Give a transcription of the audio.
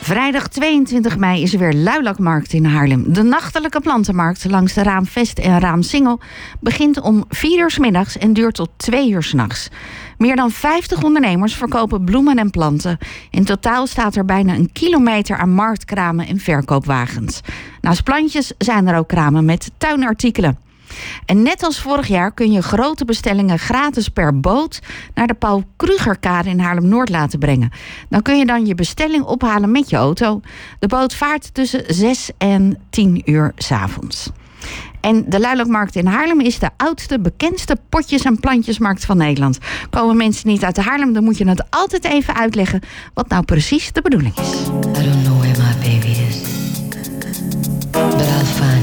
Vrijdag 22 mei is er weer Luilakmarkt in Haarlem. De nachtelijke plantenmarkt langs de Raamvest en Raamsingel begint om 4 uur 's middags en duurt tot 2 uur 's nachts. Meer dan 50 ondernemers verkopen bloemen en planten. In totaal staat er bijna 1 kilometer aan marktkramen en verkoopwagens. Naast plantjes zijn er ook kramen met tuinartikelen. En net als vorig jaar kun je grote bestellingen gratis per boot naar de Paul Krugerkade in Haarlem-Noord laten brengen. Dan kun je je bestelling ophalen met je auto. De boot vaart tussen 6 en 10 uur 's avonds. En de Luilakmarkt in Haarlem is de oudste, bekendste potjes- en plantjesmarkt van Nederland. Komen mensen niet uit Haarlem, dan moet je het altijd even uitleggen wat nou precies de bedoeling is. I don't know where my baby is, but I'll find